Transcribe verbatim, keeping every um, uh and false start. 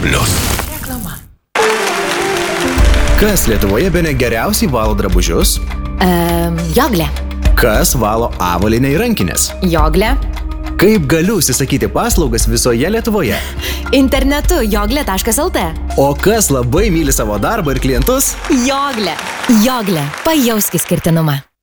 plius. Reklama. Kas Lietuvoje bene geriausiai valo drabužius? Um, joglė. Kas valo avalynę ir rankinės? Joglė. Kaip galiu užsisakyti paslaugas visoje Lietuvoje? Internetu joglė taškas lt. O kas labai myli savo darbą ir klientus? Joglė. Joglė. Pajausk išskirtinumą.